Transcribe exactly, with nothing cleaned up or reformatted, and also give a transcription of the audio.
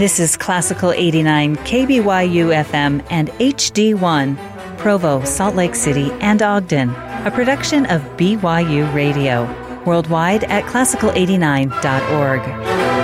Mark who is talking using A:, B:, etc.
A: This is Classical eighty-nine K B Y U F M and H D one, Provo, Salt Lake City, and Ogden, a production of B Y U Radio. Worldwide at classical eighty-nine dot org.